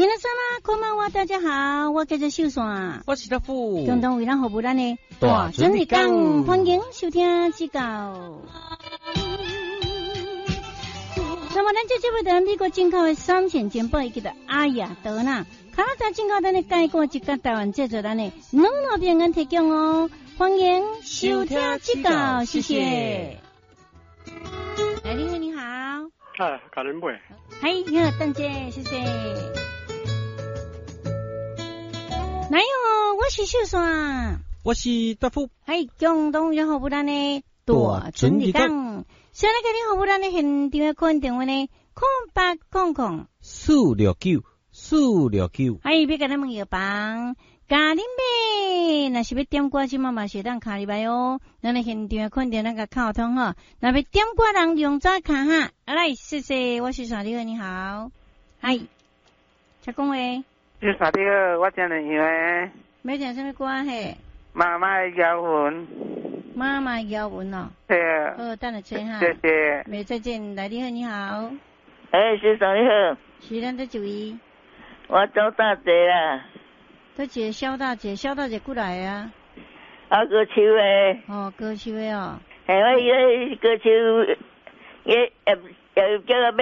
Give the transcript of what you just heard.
皆さんこんばんは，大家好，我叫做秀山， 我是德富， 共同为咱服务咱的大准日讲，欢迎收听指教。那么咱这节目在美国进口的3线煎包，叫做阿雅德纳，卡扎进口咱的介过一个台湾制作咱的两路平安提供哦，欢迎收听指教，谢谢。来，你好，你好。 哎，家人妹。 嘿，你好，邓姐，谢谢。来哟，我是秀山， 我是德富。 嘿，共同然后不咱的大准日讲，先来给你服务咱的现场的客电话呢，0800 469。 嘿，别给他们摇棒，家人妹，若是要点歌什么嘛，是当卡里拜哦。咱的现场的客电那个卡通哈，那要点歌人用早卡哈。来，谢谢，我是啥你好，你好，嗨，请讲话。 你啥你好，我听人样要听什么歌嘿？ 妈妈的摇魂。 妈妈摇魂哦。 对啊。 哦，等下吹哈。 谢谢。 没再见，来你好，你好。 哎，先生你好。 是咱在注意。 我周大姐啦。 都一萧大姐过来啊。 啊，歌手的。 哦，歌手的哦。 哎，我歌手也叫我。